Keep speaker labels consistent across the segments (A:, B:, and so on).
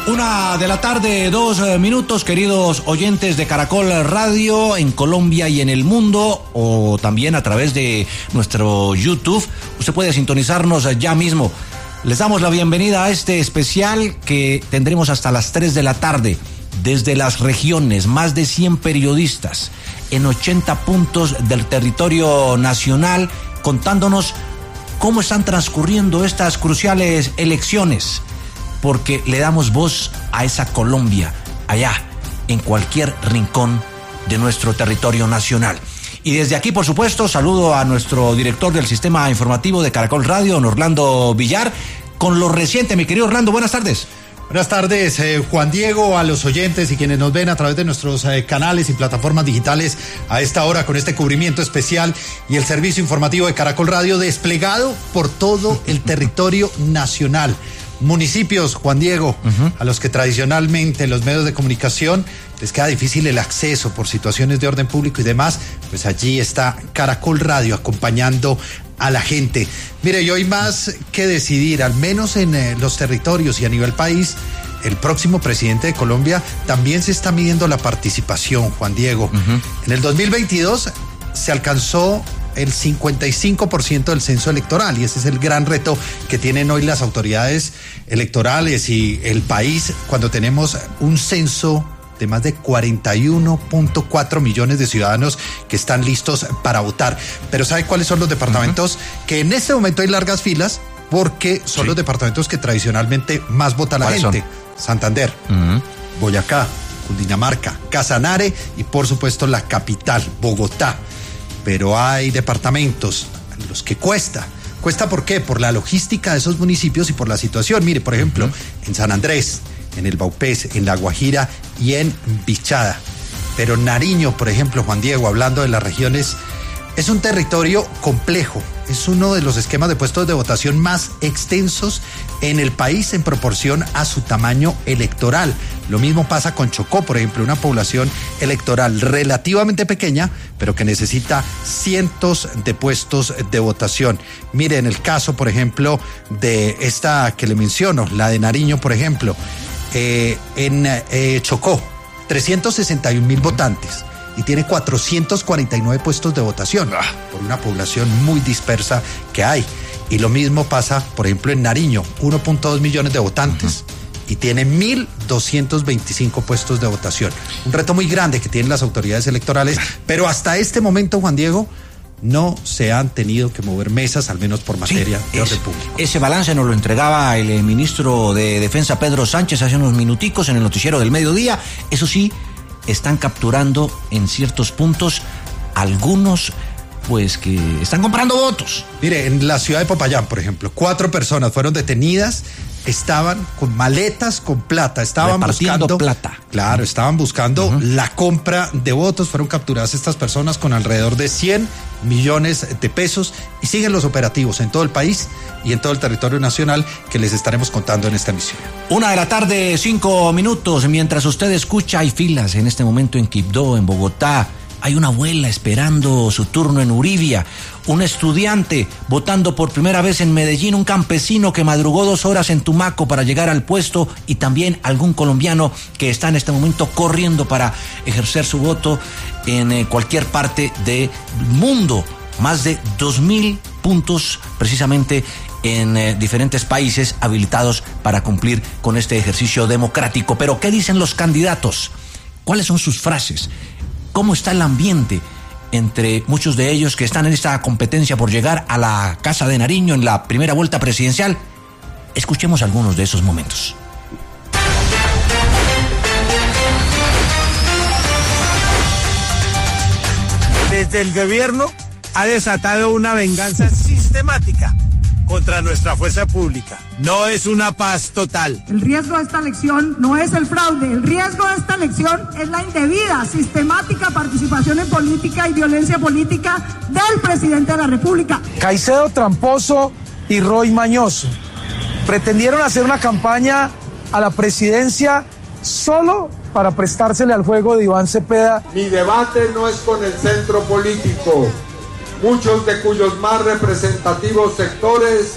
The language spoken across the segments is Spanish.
A: 1:00 p.m, 2 minutos, queridos oyentes de Caracol Radio en Colombia y en el mundo, o también a través de nuestro YouTube. Usted puede sintonizarnos ya mismo. Les damos la bienvenida a este especial que tendremos hasta las 3 de la tarde. Desde las regiones, más de 100 periodistas en 80 puntos del territorio nacional, contándonos cómo están transcurriendo estas cruciales elecciones, porque le damos voz a esa Colombia, allá, en cualquier rincón de nuestro territorio nacional. Y desde aquí, por supuesto, saludo a nuestro director del sistema informativo de Caracol Radio, don Orlando Villar, con lo reciente. Mi querido Orlando, buenas tardes.
B: Buenas tardes, Juan Diego, a los oyentes y quienes nos ven a través de nuestros canales y plataformas digitales a esta hora con este cubrimiento especial y el servicio informativo de Caracol Radio desplegado por todo el territorio nacional. Municipios, Juan Diego, a los que tradicionalmente los medios de comunicación les queda difícil el acceso por situaciones de orden público y demás, pues allí está Caracol Radio acompañando a la gente. Mire, y hoy más que decidir, al menos en los territorios y a nivel país, el próximo presidente de Colombia también se está midiendo la participación, Juan Diego. En el 2022 se alcanzó el 55% del censo electoral y ese es el gran reto que tienen hoy las autoridades electorales y el país cuando tenemos un censo de más de 41.4 millones de ciudadanos que están listos para votar. Pero ¿sabe cuáles son los departamentos que en este momento hay largas filas? Porque son los departamentos que tradicionalmente más vota la gente. Santander, Boyacá, Cundinamarca, Casanare y por supuesto la capital, Bogotá. Pero hay departamentos en los que cuesta. ¿Cuesta por qué? Por la logística de esos municipios y por la situación. Mire, por ejemplo, en San Andrés, en el Baupés, en La Guajira y en Bichada. Pero Nariño, por ejemplo, Juan Diego, hablando de las regiones, es un territorio complejo. Es uno de los esquemas de puestos de votación más extensos en el país en proporción a su tamaño electoral. Lo mismo pasa con Chocó, por ejemplo, una población electoral relativamente pequeña, pero que necesita cientos de puestos de votación. Mire, en el caso, por ejemplo, de esta que le menciono, la de Nariño, por ejemplo, en Chocó, 361,000 votantes. Y tiene 449 puestos de votación por una población muy dispersa que hay. Y lo mismo pasa, por ejemplo, en Nariño, 1.2 millones de votantes y tiene 1.225 puestos de votación. Un reto muy grande que tienen las autoridades electorales, pero hasta este momento, Juan Diego, no se han tenido que mover mesas, al menos por materia de orden público.
A: Ese balance nos lo entregaba el ministro de Defensa, Pedro Sánchez, hace unos minuticos en el noticiero del mediodía. Eso sí, están capturando en ciertos puntos algunos pues que están comprando votos.
B: Mire, en la ciudad de Popayán, por ejemplo, 4 personas fueron detenidas, estaban con maletas con plata, estaban buscando
A: plata.
B: Claro, estaban buscando la compra de votos. Fueron capturadas estas personas con alrededor de 100 millones de pesos y siguen los operativos en todo el país y en todo el territorio nacional que les estaremos contando en esta emisión.
A: 1:00 p.m, 5 minutos. Mientras usted escucha, hay filas en este momento en Quibdó, en Bogotá. Hay una abuela esperando su turno en Uribia, un estudiante votando por primera vez en Medellín, un campesino que madrugó 2 horas en Tumaco para llegar al puesto y también algún colombiano que está en este momento corriendo para ejercer su voto en cualquier parte del mundo. Más de 2,000 puntos precisamente en diferentes países habilitados para cumplir con este ejercicio democrático. Pero ¿qué dicen los candidatos? ¿Cuáles son sus frases? ¿Cómo está el ambiente entre muchos de ellos que están en esta competencia por llegar a la Casa de Nariño en la primera vuelta presidencial? Escuchemos algunos de esos momentos.
C: Desde el gobierno ha desatado una venganza sistemática contra nuestra fuerza pública. No es una paz total.
D: El riesgo de esta elección no es el fraude, el riesgo de esta elección es la indebida, sistemática participación en política y violencia política del presidente de la República.
E: Caicedo tramposo y Roy mañoso pretendieron hacer una campaña a la presidencia solo para prestársele al juego de Iván Cepeda.
F: Mi debate no es con el centro político, muchos de cuyos más representativos sectores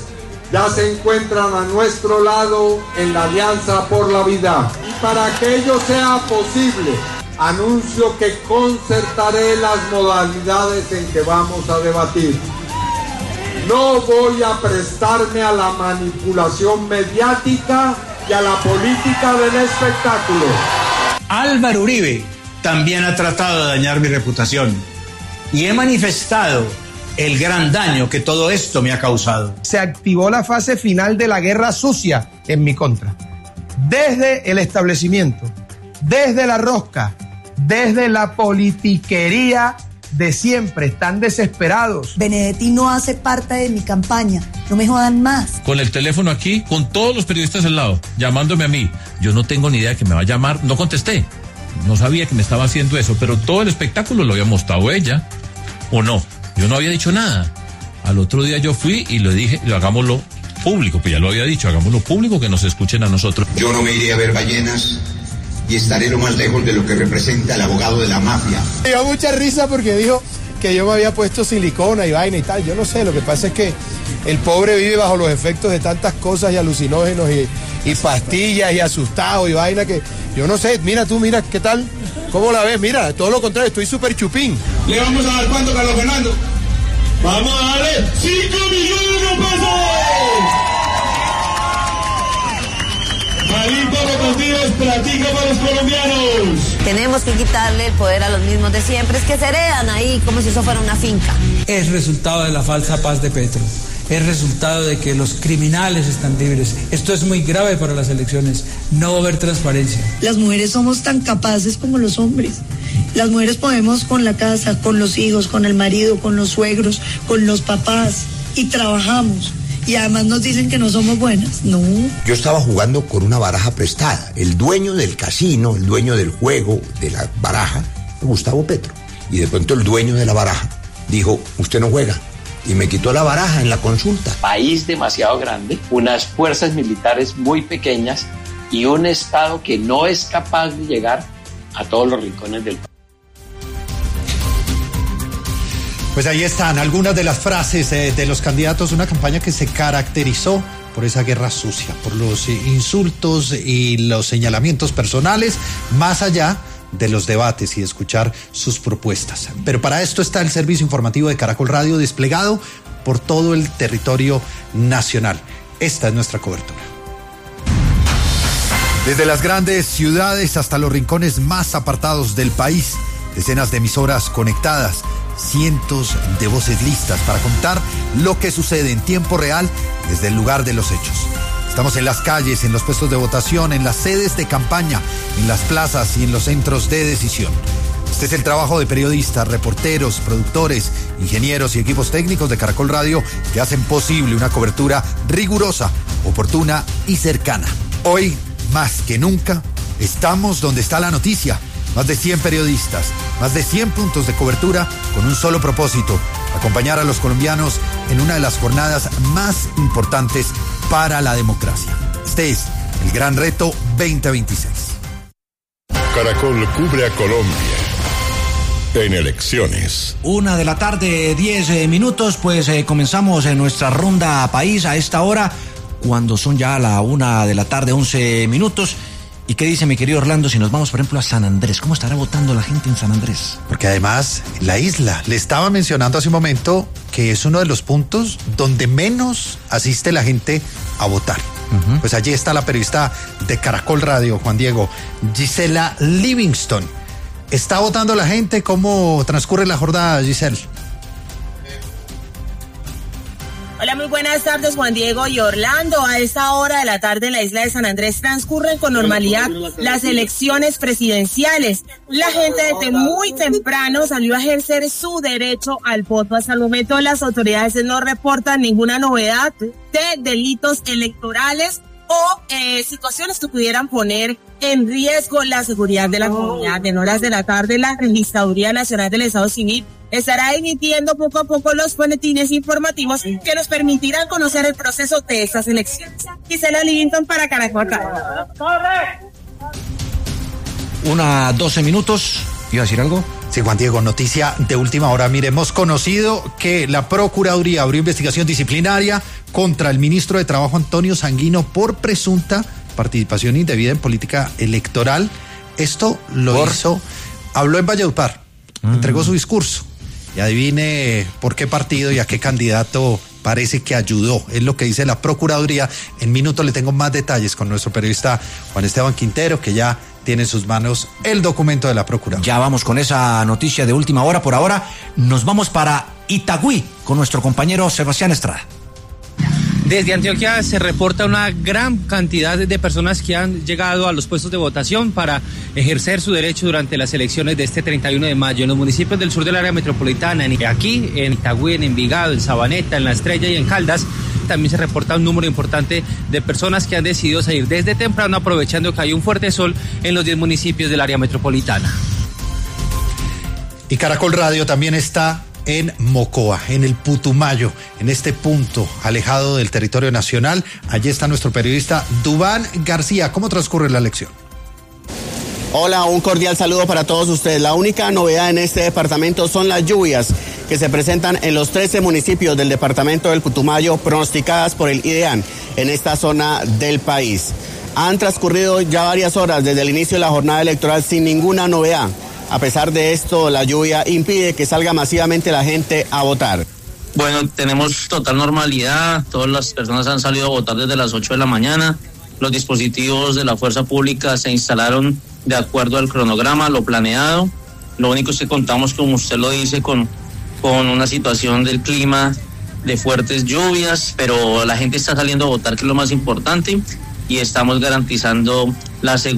F: ya se encuentran a nuestro lado en la Alianza por la Vida. Y para que ello sea posible, anuncio que concertaré las modalidades en que vamos a debatir. No voy a prestarme a la manipulación mediática y a la política del espectáculo.
G: Álvaro Uribe también ha tratado de dañar mi reputación y he manifestado el gran daño que todo esto me ha causado.
E: Se activó la fase final de la guerra sucia en mi contra. Desde el establecimiento, desde la rosca, desde la politiquería de siempre, están desesperados.
H: Benedetti no hace parte de mi campaña, no me jodan más.
I: Con el teléfono aquí, con todos los periodistas al lado, llamándome a mí. Yo no tengo ni idea de que me va a llamar, no contesté. No sabía que me estaba haciendo eso, pero todo el espectáculo lo había mostrado ella, ¿o no? Yo no había dicho nada. Al otro día yo fui y le dije, hagámoslo público, pues ya lo había dicho, hagámoslo público, que nos escuchen a nosotros.
J: Yo no me iré a ver ballenas y estaré lo más lejos de lo que representa el abogado de la mafia.
K: Me dio mucha risa porque dijo que yo me había puesto silicona y vaina y tal. Yo no sé, lo que pasa es que el pobre vive bajo los efectos de tantas cosas y alucinógenos y pastillas y asustado y vaina que yo no sé. Mira tú, mira, ¿qué tal? ¿Cómo la ves? Mira, todo lo contrario, estoy súper chupín.
L: ¿Le vamos a dar cuánto, Carlos Fernando? ¡Vamos a darle 5 millones de pesos! Malín Pablo Contidos, platica para los colombianos.
M: Tenemos que quitarle el poder a los mismos de siempre, es que se heredan ahí como si eso fuera una finca.
N: Es resultado de la falsa paz de Petro. Es resultado de que los criminales están libres. Esto es muy grave para las elecciones. No va a haber transparencia.
H: Las mujeres somos tan capaces como los hombres. Las mujeres podemos con la casa, con los hijos, con el marido, con los suegros, con los papás y trabajamos. Y además nos dicen que no somos buenas. No.
J: Yo estaba jugando con una baraja prestada. El dueño del casino, el dueño del juego, de la baraja, Gustavo Petro. Y de pronto el dueño de la baraja dijo, usted no juega. Y me quitó la baraja en la consulta.
O: País demasiado grande, unas fuerzas militares muy pequeñas y un Estado que no es capaz de llegar a todos los rincones del país.
B: Pues ahí están algunas de las frases de los candidatos, una campaña que se caracterizó por esa guerra sucia, por los insultos y los señalamientos personales, más allá de los debates y de escuchar sus propuestas. Pero para esto está el servicio informativo de Caracol Radio desplegado por todo el territorio nacional. Esta es nuestra cobertura. Desde las grandes ciudades hasta los rincones más apartados del país, decenas de emisoras conectadas, cientos de voces listas para contar lo que sucede en tiempo real desde el lugar de los hechos. Estamos en las calles, en los puestos de votación, en las sedes de campaña, en las plazas y en los centros de decisión. Este es el trabajo de periodistas, reporteros, productores, ingenieros y equipos técnicos de Caracol Radio que hacen posible una cobertura rigurosa, oportuna y cercana. Hoy, más que nunca, estamos donde está la noticia. Más de 100 periodistas, más de 100 puntos de cobertura con un solo propósito: acompañar a los colombianos en una de las jornadas más importantes para la democracia. Este es el Gran Reto 2026.
P: Caracol cubre a Colombia en elecciones.
A: 1:00 p.m, 10 minutos, pues comenzamos en nuestra ronda país a esta hora, cuando son ya la 1:00 p.m, 11 minutos. ¿Y qué dice mi querido Orlando si nos vamos, por ejemplo, a San Andrés? ¿Cómo estará votando la gente en San Andrés?
B: Porque además, la isla, le estaba mencionando hace un momento que es uno de los puntos donde menos asiste la gente a votar. Uh-huh. Pues allí está la periodista de Caracol Radio, Juan Diego, Gisela Livingston. ¿Está votando la gente? ¿Cómo transcurre la jornada, Giselle?
Q: Hola, muy buenas tardes, Juan Diego y Orlando. A esta hora de la tarde en la isla de San Andrés transcurren con normalidad las elecciones presidenciales. La gente desde muy temprano salió a ejercer su derecho al voto. Hasta el momento las autoridades no reportan ninguna novedad de delitos electorales o situaciones que pudieran poner en riesgo la seguridad de la comunidad. En horas de la tarde, la Registraduría Nacional del Estado Civil estará emitiendo poco a poco los boletines informativos que nos permitirán conocer el proceso de estas elecciones. Gisela Livingston para Caracol.
A: 1:12 minutos. ¿Iba a decir algo?
B: Sí, Juan Diego, noticia de última hora. Mire, hemos conocido que la Procuraduría abrió investigación disciplinaria contra el ministro de Trabajo, Antonio Sanguino, por presunta participación indebida en política electoral. Esto lo hizo, habló en Valledupar, entregó su discurso. Y adivine por qué partido y a qué candidato parece que ayudó. Es lo que dice la Procuraduría. En minutos le tengo más detalles con nuestro periodista Juan Esteban Quintero, que ya tiene en sus manos el documento de la Procuraduría.
A: Ya vamos con esa noticia de última hora. Por ahora nos vamos para Itagüí con nuestro compañero Sebastián Estrada.
R: Desde Antioquia se reporta una gran cantidad de personas que han llegado a los puestos de votación para ejercer su derecho durante las elecciones de este 31 de mayo en los municipios del sur del área metropolitana, aquí en Itagüí, en Envigado, en Sabaneta, en La Estrella y en Caldas. También se reporta un número importante de personas que han decidido salir desde temprano, aprovechando que hay un fuerte sol en los 10 municipios del área metropolitana.
B: Y Caracol Radio también está en Mocoa, en el Putumayo, en este punto alejado del territorio nacional. Allí está nuestro periodista Duván García. ¿Cómo transcurre la elección?
S: Hola, un cordial saludo para todos ustedes. La única novedad en este departamento son las lluvias que se presentan en los 13 municipios del departamento del Putumayo, pronosticadas por el IDEAN en esta zona del país. Han transcurrido ya varias horas desde el inicio de la jornada electoral sin ninguna novedad. A pesar de esto, la lluvia impide que salga masivamente la gente a votar.
T: Bueno, tenemos total normalidad. Todas las personas han salido a votar desde las 8 de la mañana. Los dispositivos de la fuerza pública se instalaron de acuerdo al cronograma, lo planeado. Lo único es que contamos, como usted lo dice, con una situación del clima de fuertes lluvias, pero la gente está saliendo a votar, que es lo más importante, y estamos garantizando la seguridad